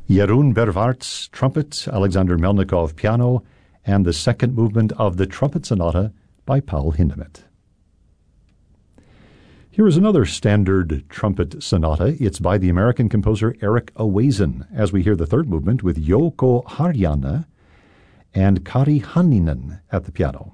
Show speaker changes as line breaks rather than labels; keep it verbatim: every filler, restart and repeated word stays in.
Jeroen Bervaerts, trumpet, Alexander Melnikov, piano, and the second movement of the Trumpet Sonata by Paul Hindemith. Here is another standard trumpet sonata. It's by the American composer Eric Awazen, as we hear the third movement with Jouko Harjanne and Kari Hanninen at the piano.